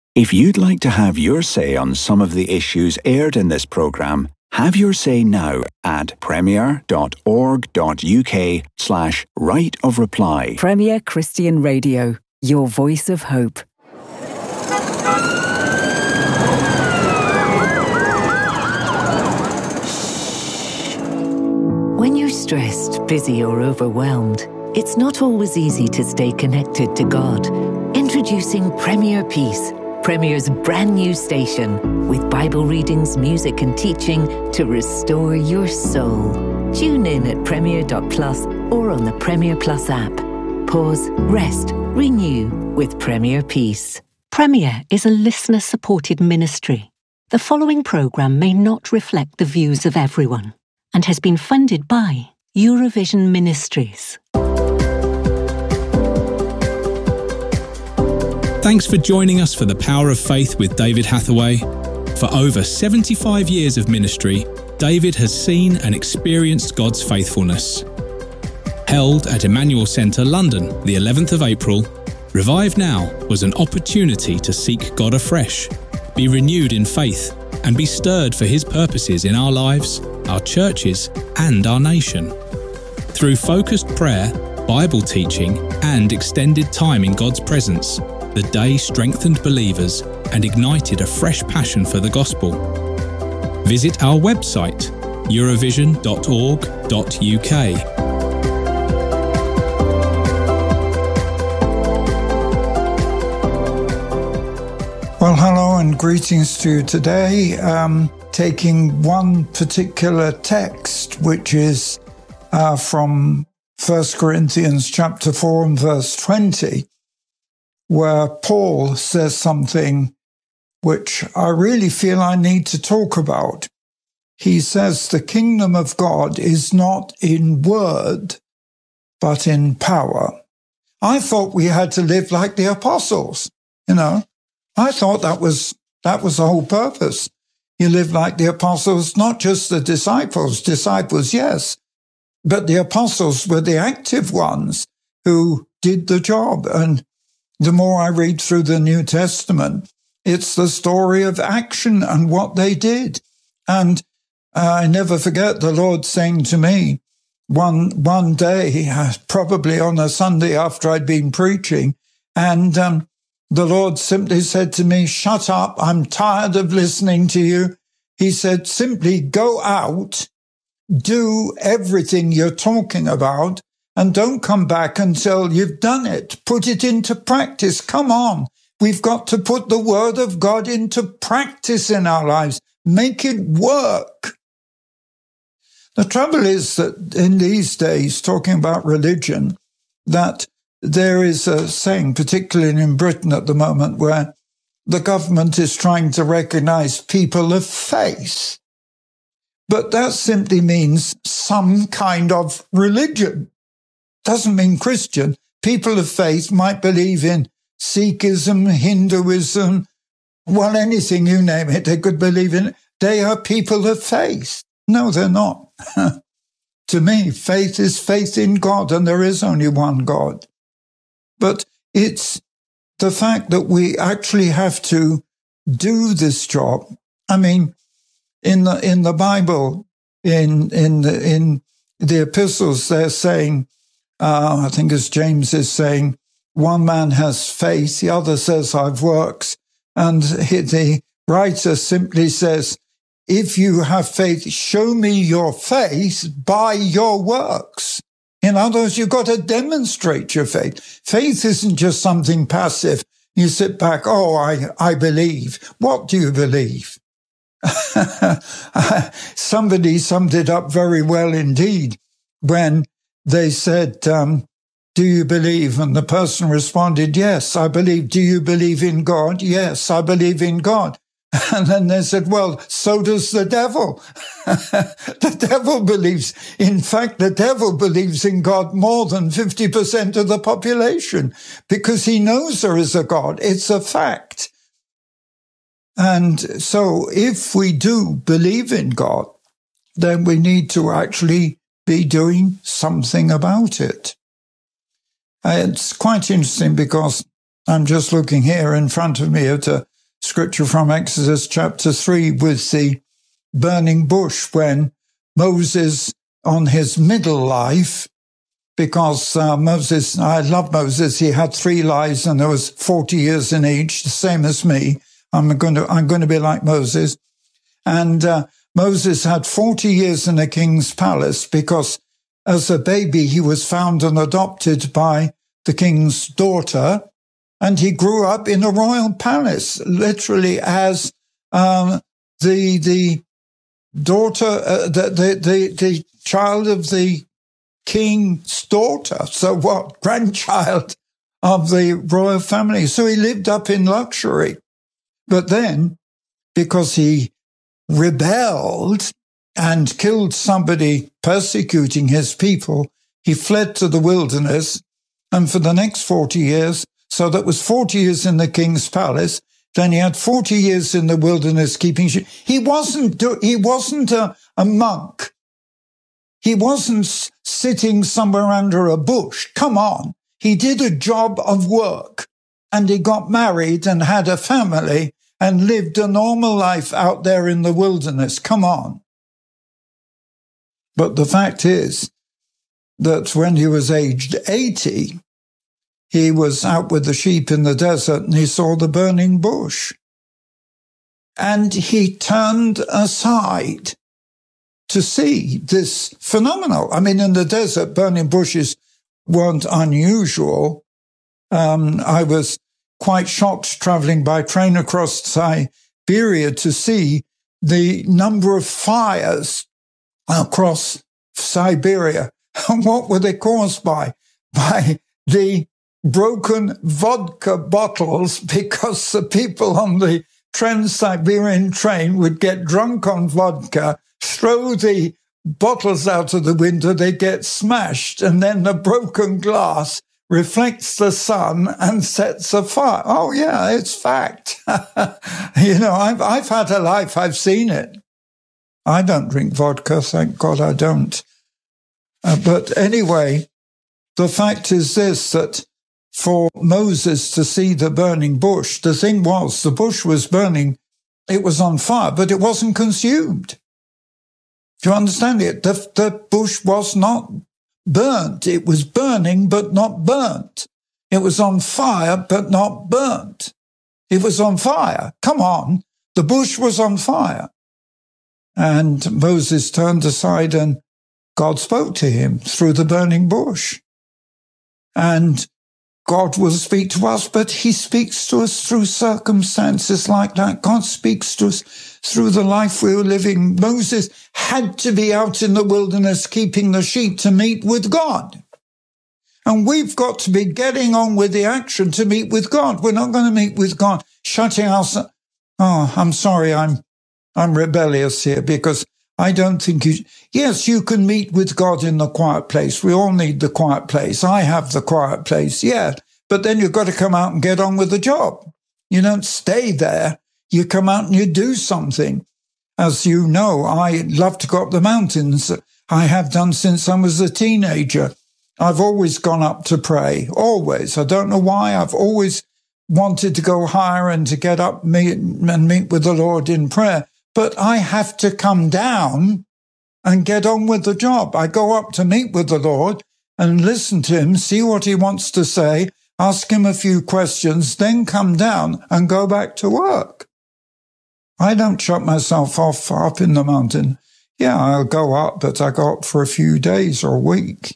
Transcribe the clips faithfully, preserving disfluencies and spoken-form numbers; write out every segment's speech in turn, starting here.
If you'd like to have your say on some of the issues aired in this programme, have your say now at premier.org.uk slash right of reply. Premier Christian Radio, your voice of hope. When you're stressed, busy or overwhelmed, it's not always easy to stay connected to God. Introducing Premier Peace, Premier's brand new station, with Bible readings, music and teaching to restore your soul. Tune in at premier dot plus or on the Premier Plus app. Pause, rest, renew with Premier Peace. Premier is a listener-supported ministry. The following programme may not reflect the views of everyone and has been funded by Eurovision Ministries. Thanks for joining us for The Power of Faith with David Hathaway. For over seventy-five years of ministry, David has seen and experienced God's faithfulness. Held at Emmanuel Centre, London, the eleventh of April, Revive Now was an opportunity to seek God afresh, be renewed in faith, and be stirred for His purposes in our lives, our churches, and our nation. Through focused prayer, Bible teaching, and extended time in God's presence, the day strengthened believers and ignited a fresh passion for the gospel. Visit our website, eurovision dot org dot U K. Well, hello and greetings to you today. Um, taking one particular text, which is uh, from First Corinthians chapter four and verse twenty, where Paul says something which I really feel I need to talk about. He says the kingdom of God is not in word, but in power. I thought we had to live like the apostles, you know. I thought that was that was the whole purpose. You live like the apostles, not just the disciples. Disciples, yes, but the apostles were the active ones who did the job. And the more I read through the New Testament, it's the story of action and what they did. And uh, I never forget the Lord saying to me one one day, probably on a Sunday after I'd been preaching, and um, the Lord simply said to me, "Shut up, I'm tired of listening to you." He said, simply go out, do everything you're talking about, and don't come back until you've done it. Put it into practice. Come on. We've got to put the word of God into practice in our lives. Make it work. The trouble is that in these days, talking about religion, that there is a saying, particularly in Britain at the moment, where the government is trying to recognize people of faith. But that simply means some kind of religion. Doesn't mean Christian. People of faith might believe in Sikhism, Hinduism, well, anything, you name it, they could believe in it. They are people of faith. No, they're not. To me, faith is faith in God, and there is only one God. But it's the fact that we actually have to do this job. I mean, in the in the Bible, in in the in the epistles, they're saying, uh, I think as James is saying, one man has faith, the other says I've works, and the writer simply says, if you have faith, show me your faith by your works. In other words, you've got to demonstrate your faith. Faith isn't just something passive. You sit back, oh, I, I believe. What do you believe? Somebody summed it up very well indeed when they said, um, do you believe? And the person responded, yes, I believe. Do you believe in God? Yes, I believe in God. And then they said, well, so does the devil. The devil believes, in fact, the devil believes in God more than fifty percent of the population because he knows there is a God. It's a fact. And so if we do believe in God, then we need to actually be doing something about it. It's quite interesting because I'm just looking here in front of me at a scripture from Exodus chapter three with the burning bush when Moses, on his middle life, because uh, Moses, I love Moses, he had three lives and there was forty years in each, the same as me. I'm going to, I'm going to be like Moses. And uh, Moses had forty years in a king's palace because as a baby he was found and adopted by the king's daughter, and he grew up in a royal palace, literally as um, the the daughter, uh, the, the the the child of the king's daughter. So what? Grandchild of the royal family. So he lived up in luxury. But then, because he rebelled and killed somebody persecuting his people, he fled to the wilderness. And for the next forty years, so that was forty years in the king's palace, then he had forty years in the wilderness keeping sheep. He wasn't, do, he wasn't a, a monk. He wasn't sitting somewhere under a bush. Come on. He did a job of work and he got married and had a family and lived a normal life out there in the wilderness. Come on. But the fact is that when he was aged eighty, he was out with the sheep in the desert and he saw the burning bush. And he turned aside to see this phenomenal. I mean, in the desert, burning bushes weren't unusual. Um, I was quite shocked traveling by train across Siberia to see the number of fires across Siberia. And what were they caused by? By the broken vodka bottles, because the people on the Trans-Siberian train would get drunk on vodka, throw the bottles out of the window, they get smashed, and then the broken glass reflects the sun and sets a fire. Oh, yeah, it's fact. You know, I've, I've had a life, I've seen it. I don't drink vodka, thank God I don't. Uh, but anyway, the fact is this, that for Moses to see the burning bush, the thing was, the bush was burning, it was on fire, but it wasn't consumed. Do you understand it? The, the bush was not burnt. It was burning, but not burnt. It was on fire, but not burnt. It was on fire. Come on. The bush was on fire. And Moses turned aside and God spoke to him through the burning bush. And God will speak to us, but he speaks to us through circumstances like that. God speaks to us through the life we were living. Moses had to be out in the wilderness keeping the sheep to meet with God. And we've got to be getting on with the action to meet with God. We're not going to meet with God shutting ourselves. Oh, I'm sorry, I'm I'm rebellious here because I don't think you... Yes, you can meet with God in the quiet place. We all need the quiet place. I have the quiet place, yeah. But then you've got to come out and get on with the job. You don't stay there. You come out and you do something. As you know, I love to go up the mountains. I have done since I was a teenager. I've always gone up to pray, always. I don't know why. I've always wanted to go higher and to get up meet, and meet with the Lord in prayer. But I have to come down and get on with the job. I go up to meet with the Lord and listen to him, see what he wants to say, ask him a few questions, then come down and go back to work. I don't shut myself off up in the mountain. Yeah, I'll go up, but I go up for a few days or a week.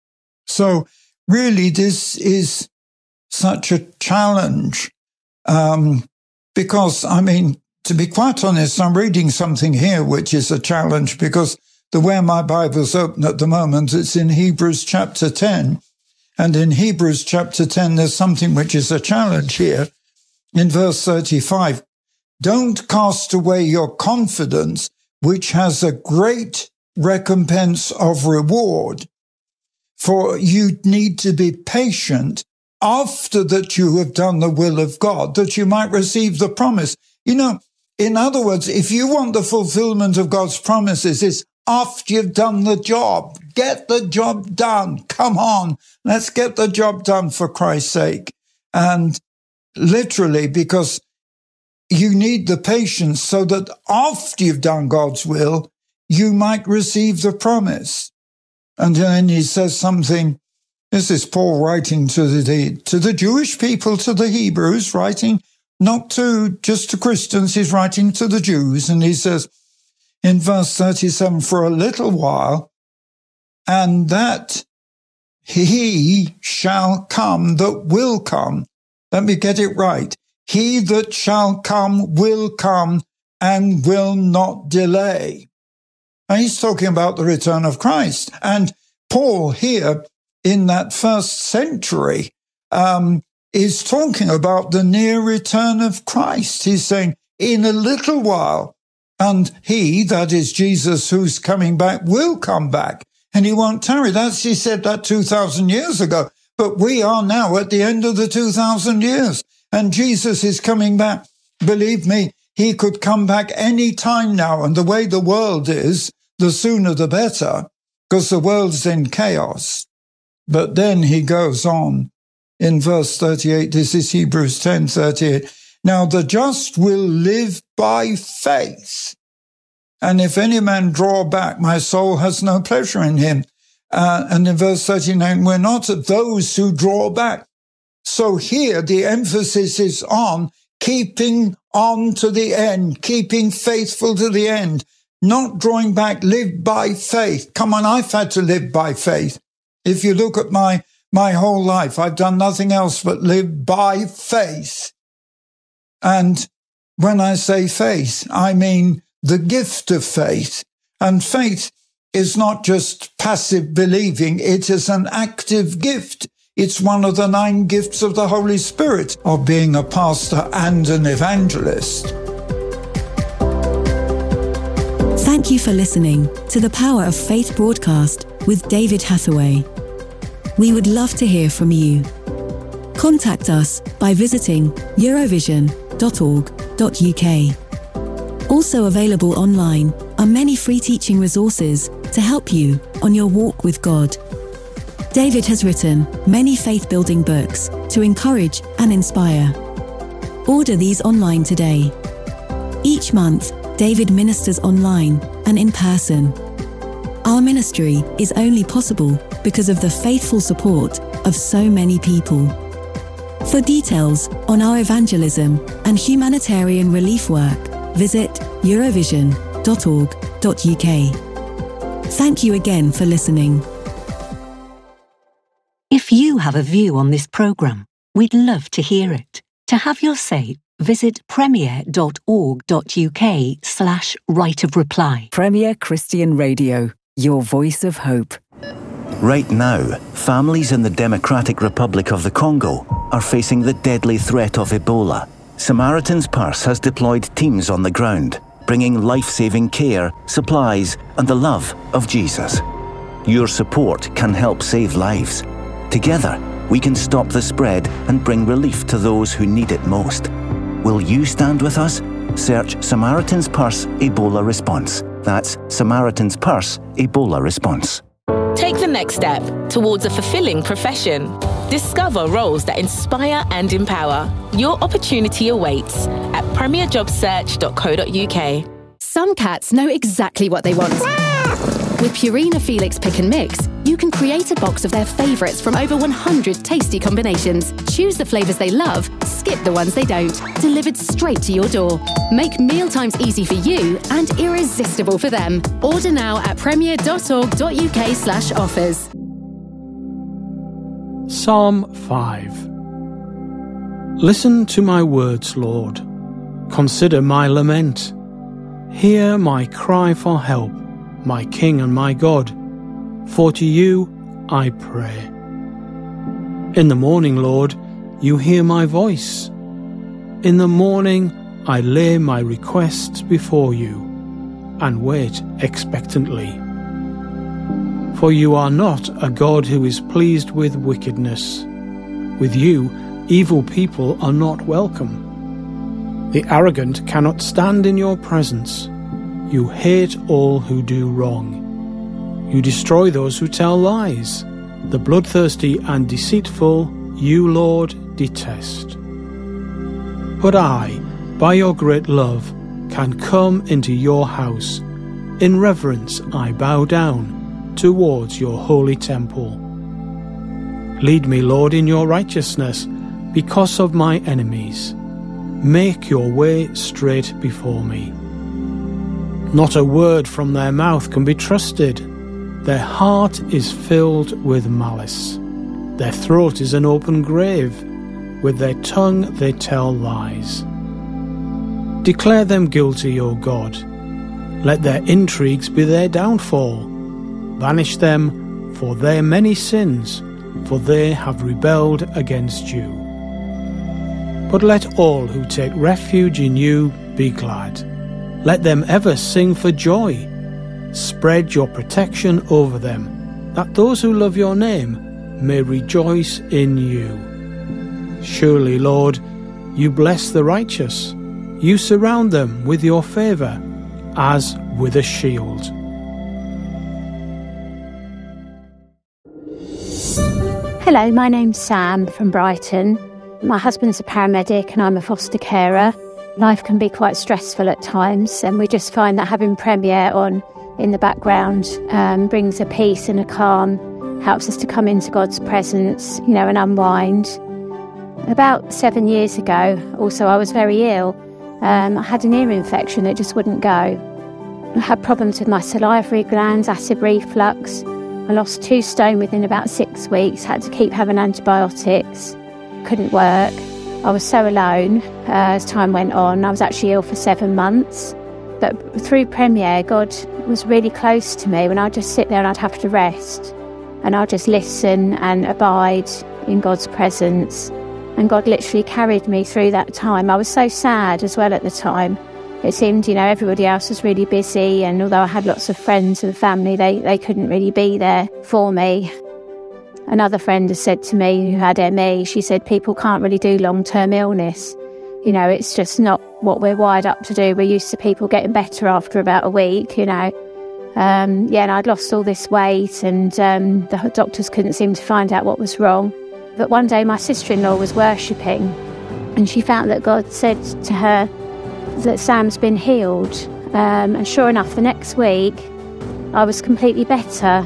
So really, this is such a challenge um, because, I mean, to be quite honest, I'm reading something here which is a challenge because the way my Bible's open at the moment, it's in Hebrews chapter ten. And in Hebrews chapter ten, there's something which is a challenge here. In verse thirty-five, don't cast away your confidence, which has a great recompense of reward. For you need to be patient after that you have done the will of God, that you might receive the promise. You know, in other words, if you want the fulfillment of God's promises, it's after you've done the job. Get the job done. Come on. Let's get the job done for Christ's sake. And literally, because you need the patience so that after you've done God's will, you might receive the promise. And then he says something, this is Paul writing to the, to the Jewish people, to the Hebrews, writing not to just to Christians, he's writing to the Jews. And he says in verse thirty-seven, for a little while, and that he shall come that will come. Let me get it right. He that shall come will come and will not delay. And he's talking about the return of Christ. And Paul here in that first century um, is talking about the near return of Christ. He's saying, in a little while, and he, that is Jesus, who's coming back, will come back, and he won't tarry. That's, he said that two thousand years ago. But we are now at the end of the two thousand years, and Jesus is coming back. Believe me, he could come back any time now, and the way the world is, the sooner the better, because the world's in chaos. But then he goes on in verse thirty-eight, this is Hebrews ten thirty-eight. Now the just will live by faith. And if any man draw back, my soul has no pleasure in him. Uh, and in verse thirty-nine, we're not of those who draw back. So here the emphasis is on keeping on to the end, keeping faithful to the end, not drawing back, live by faith. Come on, I've had to live by faith. If you look at my, my whole life, I've done nothing else but live by faith. And when I say faith, I mean the gift of faith. And faith is not just passive believing, it is an active gift. It's one of the nine gifts of the Holy Spirit of being a pastor and an evangelist. Thank you for listening to the Power of Faith broadcast with David Hathaway. We would love to hear from you. Contact us by visiting eurovision dot org dot U K. Also available online are many free teaching resources to help you on your walk with God. David has written many faith-building books to encourage and inspire. Order these online today. Each month, David ministers online and in person. Our ministry is only possible because of the faithful support of so many people. For details on our evangelism and humanitarian relief work, visit eurovision dot org dot U K. Thank you again for listening. If you have a view on this programme, we'd love to hear it. To have your say, visit premier dot org dot U K slash right of reply. Premier Christian Radio, your voice of hope. Right now, families in the Democratic Republic of the Congo are facing the deadly threat of Ebola. Samaritan's Purse has deployed teams on the ground, bringing life-saving care, supplies, and the love of Jesus. Your support can help save lives. Together, we can stop the spread and bring relief to those who need it most. Will you stand with us? Search Samaritan's Purse Ebola Response. That's Samaritan's Purse Ebola Response. Take the next step towards a fulfilling profession. Discover roles that inspire and empower. Your opportunity awaits at premier job search dot co dot U K. Some cats know exactly what they want. With Purina Felix Pick and Mix, you can create a box of their favourites from over one hundred tasty combinations. Choose the flavours they love, skip the ones they don't. Delivered straight to your door. Make mealtimes easy for you and irresistible for them. Order now at premier dot org dot U K slash offers. Psalm five. Listen to my words, Lord. Consider my lament. Hear my cry for help, my King and my God. For to you I pray. In the morning, Lord, you hear my voice. In the morning I lay my requests before you and wait expectantly. For you are not a God who is pleased with wickedness. With you, evil people are not welcome. The arrogant cannot stand in your presence. You hate all who do wrong. You destroy those who tell lies. The bloodthirsty and deceitful, you, Lord, detest. But I, by your great love, can come into your house. In reverence I bow down towards your holy temple. Lead me, Lord, in your righteousness because of my enemies. Make your way straight before me. Not a word from their mouth can be trusted. Their heart is filled with malice. Their throat is an open grave. With their tongue they tell lies. Declare them guilty, O God. Let their intrigues be their downfall. Banish them for their many sins, for they have rebelled against you. But let all who take refuge in you be glad. Let them ever sing for joy. Spread your protection over them, that those who love your name may rejoice in you. Surely, Lord, you bless the righteous. You surround them with your favour, as with a shield. Hello, my name's Sam from Brighton. My husband's a paramedic and I'm a foster carer. Life can be quite stressful at times, and we just find that having Premier on in the background um, brings a peace and a calm, helps us to come into God's presence, you know, and unwind. About seven years ago, also, I was very ill. Um, I had an ear infection that just wouldn't go. I had problems with my salivary glands, acid reflux. I lost two stone within about six weeks, had to keep having antibiotics, couldn't work. I was so alone uh, as time went on. I was actually ill for seven months. But through Premier, God was really close to me when I'd just sit there and I'd have to rest. And I'd just listen and abide in God's presence. And God literally carried me through that time. I was so sad as well at the time. It seemed, you know, everybody else was really busy, and although I had lots of friends and family, they, they couldn't really be there for me. Another friend has said to me, who had M E, she said people can't really do long-term illness. You know, it's just not what we're wired up to do. We're used to people getting better after about a week, you know. Um, yeah, and I'd lost all this weight, and um, the doctors couldn't seem to find out what was wrong. But one day my sister-in-law was worshipping, and she found that God said to her that Sam's been healed. Um, and sure enough, the next week, I was completely better.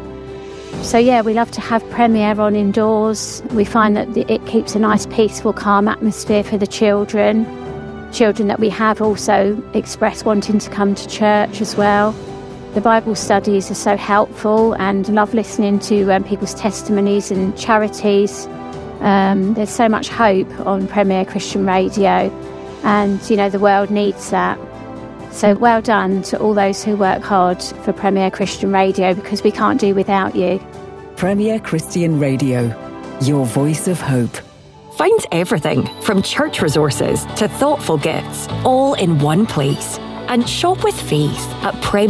So yeah, we love to have Premier on indoors. We find that it keeps a nice, peaceful, calm atmosphere for the children. Children that we have also express wanting to come to church as well. The Bible studies are so helpful, and I love listening to um, people's testimonies and charities. Um, there's so much hope on Premier Christian Radio, and you know the world needs that. So well done to all those who work hard for Premier Christian Radio, because we can't do without you. Premier Christian Radio, your voice of hope. Find everything from church resources to thoughtful gifts all in one place, and shop with faith at Premier